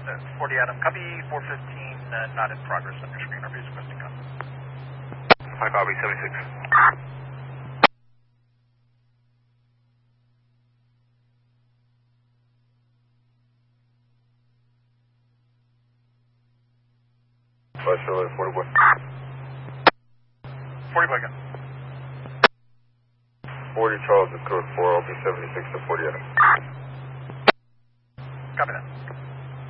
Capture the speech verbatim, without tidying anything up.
forty Adam, copy, four fifteen, uh, not in progress on your screen, R V is requesting come. Hi, copy, seventy-six. Five Charlotte, forty boy. forty boy, gun. forty Charles is code four, I'll be seventy-six to forty Adam. Copy that.